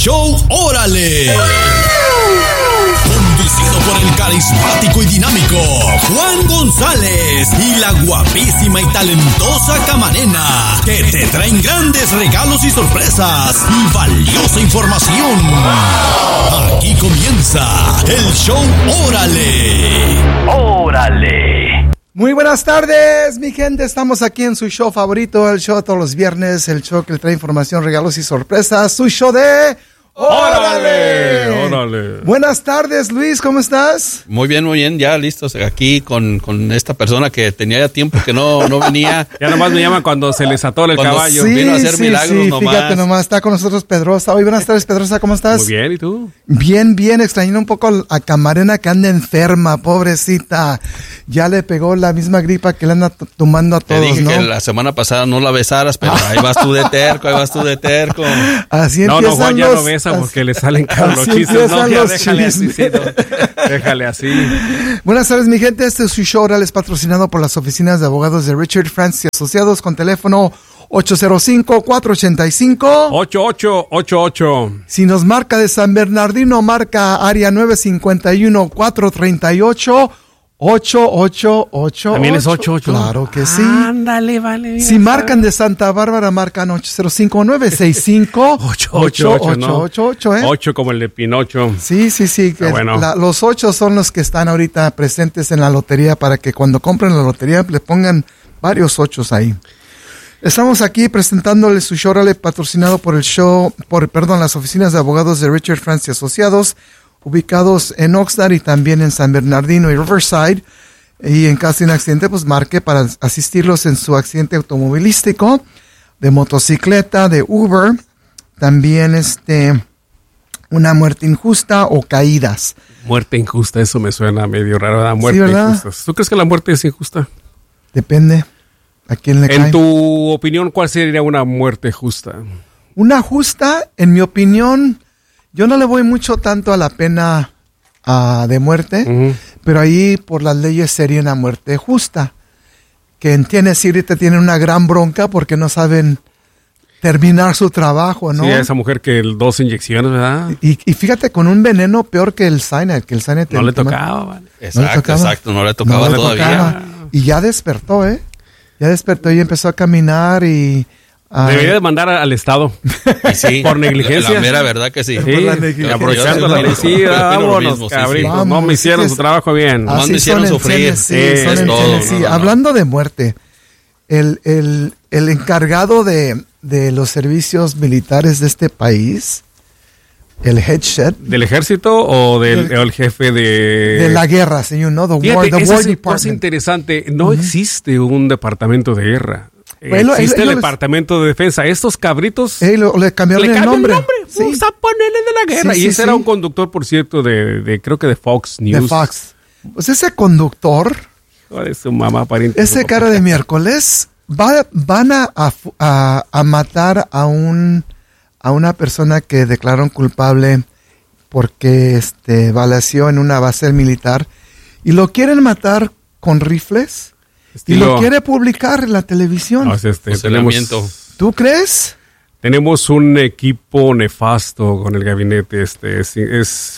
show Órale. Conducido por el carismático y dinámico Juan González y la guapísima y talentosa Camarena, que te traen grandes regalos y sorpresas y valiosa información. Aquí comienza el show Órale. Órale. Muy buenas tardes, mi gente. Estamos aquí en su show favorito, el show de todos los viernes, el show que le trae información, regalos y sorpresas, su show de ¡Órale! ¡Órale! Buenas tardes, Luis, ¿cómo estás? Muy bien, ya listos aquí con esta persona que tenía ya tiempo que no venía. Ya nomás me llaman cuando se les atora el caballo. Sí, vino a hacer milagros nomás. Fíjate nomás, está con nosotros Pedrosa. Hoy, buenas tardes, Pedrosa, ¿cómo estás? Muy bien, ¿y tú? Bien, extrañando un poco a Camarena que anda enferma, pobrecita. Ya le pegó la misma gripa que le anda tomando a todos, Te dije, ¿no? que la semana pasada no la besaras, pero ahí vas tú de terco. Así No, empiezan Juan ya los... no besa porque le salen caros los así chistes. No, empiezan ya los déjale así, chismes. sí, no. Déjale así. Buenas tardes, mi gente. Este es su show oral, es patrocinado por las oficinas de abogados de Richard Francis y Asociados con teléfono 805-485. 8888. Si nos marca de San Bernardino, marca área 951-438. 8888. También es 88. Claro que sí. Ándale, vale. Si marcan de Santa Bárbara, marcan 805-965. 8888, ¿no? 8 como el de Pinocho. Sí. Que bueno. Los 8 son los que están ahorita presentes en la lotería para que cuando compren la lotería le pongan varios 8 ahí. Estamos aquí presentándoles su show oral patrocinado por las oficinas de abogados de Richard Francis y Asociados, ubicados en Oxnard y también en San Bernardino y Riverside. Y en caso de un accidente, pues marque para asistirlos en su accidente automovilístico, de motocicleta, de Uber, también una muerte injusta o caídas. Muerte injusta, eso me suena medio raro, ¿verdad? Muerte injusta. ¿Tú crees que la muerte es injusta? Depende a quién le cae. En tu opinión, ¿cuál sería una muerte justa? Una justa, en mi opinión, yo no le voy mucho tanto a la pena de muerte, pero ahí por las leyes sería una muerte justa. Que en Tennessee ahorita tienen una gran bronca porque no saben terminar su trabajo, ¿no? Sí, a esa mujer que 2 inyecciones, ¿verdad? Y fíjate, con un veneno peor que el cyanide, no le tocaba, vale. Exacto, no le tocaba todavía. Y ya despertó, Ya despertó y empezó a caminar y... Debería demandar al Estado. Sí, por negligencia. La mera verdad que sí. Sí, aprovechando la ley. Sí, vámonos, cabritos. No me hicieron su trabajo bien. No me hicieron sufrir. Es todo. No. Hablando de muerte, el encargado de los servicios militares de este país, el head chef. ¿Del ejército o el jefe de la guerra, señor? ¿No? The War Department. Es interesante. No existe un departamento de guerra. Bueno, existe el departamento de defensa. Estos cabritos le cambiaron el nombre. Sí. Vamos a ponerle de la guerra. Y ese era un conductor, por cierto, creo que de Fox News. De Fox. Pues ese conductor, de su mamá pariente. Ese cara de miércoles, van a matar a una persona que declararon culpable porque balaceó en una base militar y lo quieren matar con rifles. Y lo quiere publicar en la televisión. No, ¿Tú crees? Tenemos un equipo nefasto con el gabinete. Es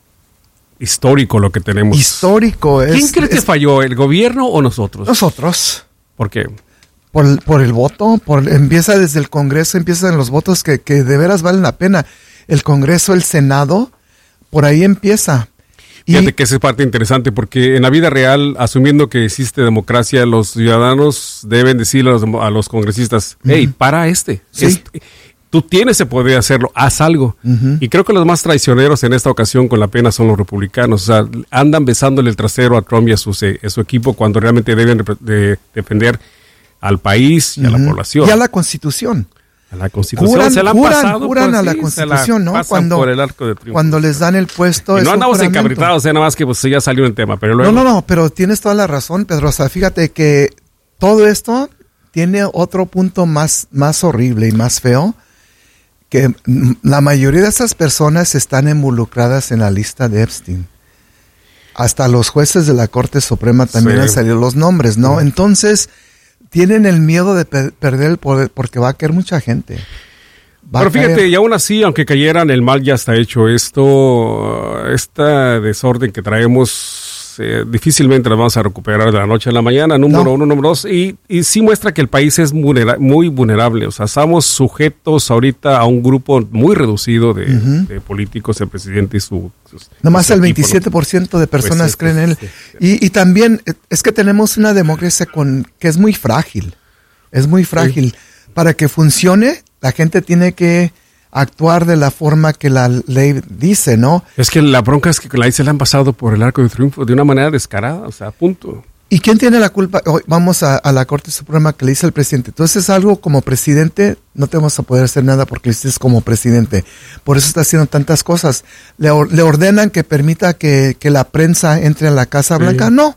histórico lo que tenemos. Histórico. ¿Quién cree que falló? ¿El gobierno o nosotros? Nosotros. ¿Por qué? Por el voto. Empieza desde el Congreso, empiezan los votos que de veras valen la pena. El Congreso, el Senado, por ahí empieza. Fíjate que esa es parte interesante porque en la vida real, asumiendo que existe democracia, los ciudadanos deben decirle a los congresistas, hey, para Sí. tú tienes ese poder de hacerlo, haz algo. Y creo que los más traicioneros en esta ocasión con la pena son los republicanos. O sea, andan besándole el trasero a Trump y a su equipo cuando realmente deben de defender al país y a la población. Y a la Constitución. A la Constitución se la han pasado. Juran a la Constitución, ¿no? Por el arco de triunfo. Cuando les dan el puesto. Y no andamos encabritados, nada más que pues ya salió el tema. Pero luego... No, pero tienes toda la razón, Pedro. O sea, fíjate que todo esto tiene otro punto más horrible y más feo, que la mayoría de esas personas están involucradas en la lista de Epstein. Hasta los jueces de la Corte Suprema también han salido los nombres, ¿no? Entonces, tienen el miedo de perder el poder porque va a caer mucha gente. Pero fíjate, y aún así, aunque cayeran, el mal ya está hecho. Este desorden que traemos, difícilmente lo vamos a recuperar de la noche a la mañana, número uno. Número dos, y sí muestra que el país es muy vulnerable. O sea, estamos sujetos ahorita a un grupo muy reducido de políticos, el presidente y sus nomás el 27% de personas creen en él. Y también es que tenemos una democracia que es muy frágil. Es muy frágil. Sí. Para que funcione, la gente tiene que actuar de la forma que la ley dice, ¿no? Es que la bronca es que la ley se la han pasado por el arco de triunfo de una manera descarada, o sea, punto. ¿Y quién tiene la culpa? Hoy vamos a la Corte Suprema que le dice al presidente. Entonces, algo como presidente, no te vamos a poder hacer nada porque es como presidente. Por eso está haciendo tantas cosas. Le ordenan que permita que la prensa entre a la Casa Blanca. No.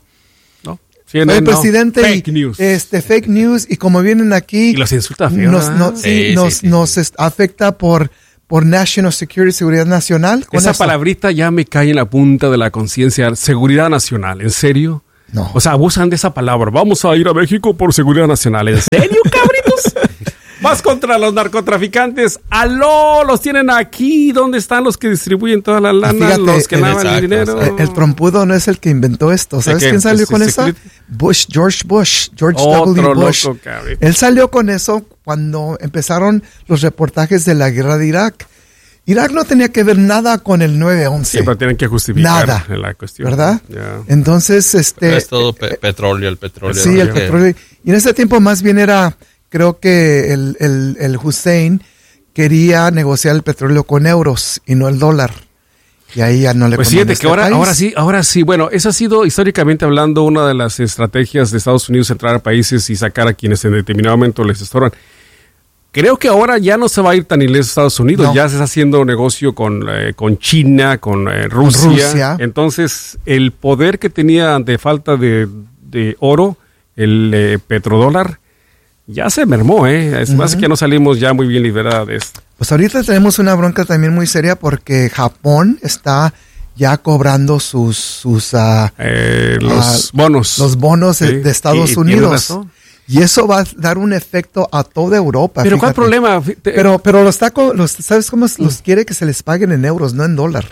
El presidente fake news. Fake news, y como vienen aquí y los insulta feo, nos afecta por National Security, seguridad nacional. Esa palabrita ya me cae en la punta de la conciencia. Seguridad nacional, ¿en serio? No. O sea, abusan de esa palabra. Vamos a ir a México por seguridad nacional. ¿En serio, cabritos? Vas contra los narcotraficantes. ¡Aló! Los tienen aquí. ¿Dónde están los que distribuyen toda la lana? Fíjate, los que lavan el dinero. El trompudo no es el que inventó esto. ¿Sabes quién salió con eso? George W. Bush. Loco, él salió con eso cuando empezaron los reportajes de la guerra de Irak. Irak no tenía que ver nada con el 9/11. Siempre tienen que justificar nada, la cuestión. ¿Verdad? Yeah. Entonces, es todo petróleo, el petróleo. Sí, el petróleo. Y en ese tiempo más bien era, creo que el Hussein quería negociar el petróleo con euros y no el dólar. Y ahí ya no le Pues fíjate que ahora sí, bueno, esa ha sido históricamente hablando una de las estrategias de Estados Unidos, entrar a países y sacar a quienes en determinado momento les estorban. Creo que ahora ya no se va a ir tan ileso Estados Unidos, ya se está haciendo negocio con China, con Rusia. Entonces, el poder que tenía de falta de oro, el petrodólar, ya se mermó, Es más que ya no salimos ya muy bien liberados de esto. Pues ahorita tenemos una bronca también muy seria porque Japón está ya cobrando los bonos. Los bonos de Estados Unidos. Y eso va a dar un efecto a toda Europa. Pero ¿cuál problema? Pero ¿sabes cómo los quiere que se les paguen en euros, no en dólar?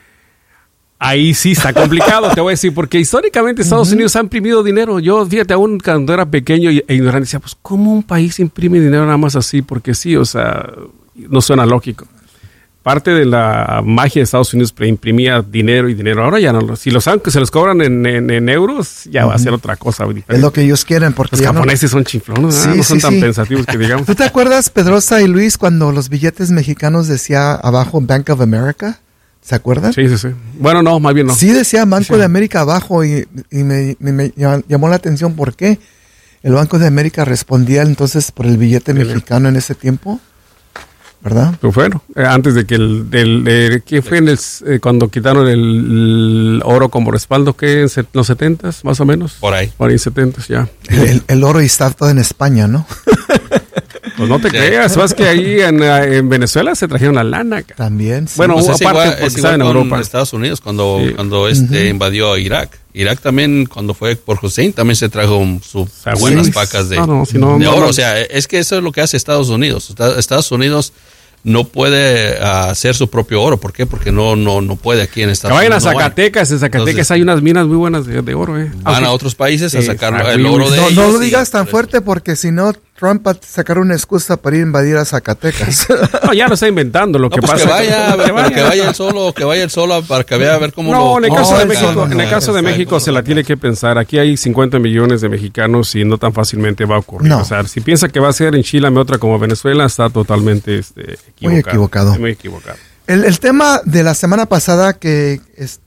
Ahí sí está complicado, te voy a decir, porque históricamente Estados Unidos ha imprimido dinero. Yo, fíjate, aún cuando era pequeño e ignorante, decía, pues, ¿cómo un país imprime dinero nada más así? Porque sí, o sea, no suena lógico. Parte de la magia de Estados Unidos imprimía dinero y dinero. Ahora ya no. Si que se los cobran en euros, ya va a ser otra cosa diferente. Es lo que ellos quieren. Porque los japoneses son chiflones, no son tan pensativos que digamos. ¿Tú te acuerdas, Pedrosa y Luis, cuando los billetes mexicanos decía abajo Bank of America? ¿Se acuerdan? Sí. Bueno, no, más bien no. Sí decía Banco de América abajo y me llamó la atención por qué. El Banco de América respondía entonces por el billete mexicano en ese tiempo. ¿Verdad? Pues bueno, antes de que ¿qué fue cuando quitaron el oro como respaldo? ¿Qué? ¿En los 70s, más o menos? Por ahí. Por ahí 70s, ya. El oro y está todo en España, ¿no? Pues no te creas, sabes que ahí en Venezuela se trajeron la lana. También, sí. Bueno, pues aparte porque estaba en Europa. Estados Unidos cuando invadió Irak. Irak también, cuando fue por Hussein, también se trajo sus buenas pacas de oro. O sea, es que eso es lo que hace Estados Unidos. Estados Unidos no puede hacer su propio oro. ¿Por qué? Porque no puede aquí en Estados Unidos. Vayan a Zacatecas. En Zacatecas entonces, hay unas minas muy buenas de oro. Van a otros países a sacar el oro de ellos. No lo digas tan fuerte porque si no Trump va a sacar una excusa para ir a invadir a Zacatecas. No, ya lo está inventando. Lo que pasa que vaya él solo para que vea a ver cómo en el caso de México se la tiene que pensar. Aquí hay 50 millones de mexicanos y no tan fácilmente va a ocurrir. O sea, si piensa que va a ser en Chile otra como Venezuela, está totalmente equivocado. Muy equivocado. El tema de la semana pasada que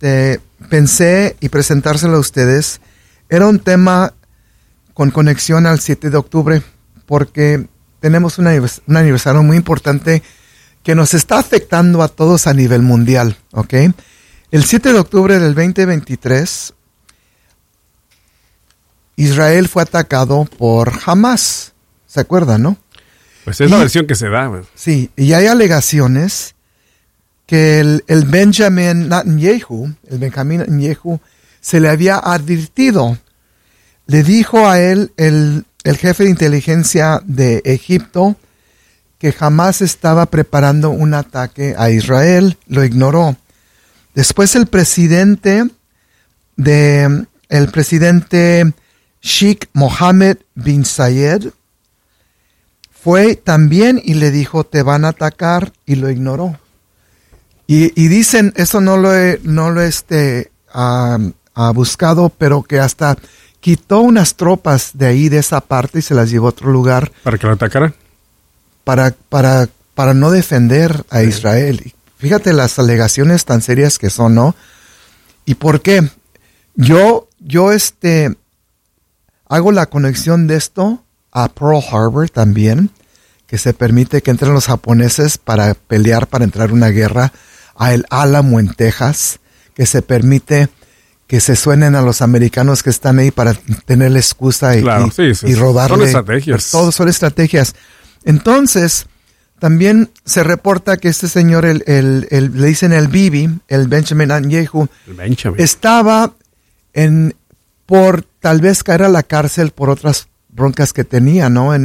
pensé y presentárselo a ustedes era un tema con conexión al 7 de octubre. Porque tenemos un aniversario muy importante que nos está afectando a todos a nivel mundial, ¿ok? El 7 de octubre del 2023, Israel fue atacado por Hamas, ¿se acuerdan, no? Pues es la versión que se da. Pues. Sí, y hay alegaciones que el Benjamin Netanyahu, se le había advertido. Le dijo a él el jefe de inteligencia de Egipto que Hamás estaba preparando un ataque a Israel, lo ignoró. Después el presidente Sheikh Mohammed bin Zayed fue también y le dijo, te van a atacar, y lo ignoró. Y dicen, eso no lo he buscado, pero que hasta quitó unas tropas de ahí, de esa parte, y se las llevó a otro lugar. ¿Para que lo atacaran? Para no defender a Israel. Y fíjate las alegaciones tan serias que son, ¿no? ¿Y por qué? Yo hago la conexión de esto a Pearl Harbor también, que se permite que entren los japoneses para pelear, para entrar a una guerra, a El Álamo en Texas, que se permite que se suenen a los americanos que están ahí para tener la excusa y robarle. Son estrategias. Todos son estrategias. Entonces, también se reporta que este señor, le dicen el Bibi, el Benjamin Netanyahu, estaba por tal vez caer a la cárcel por otras broncas que tenía, ¿no?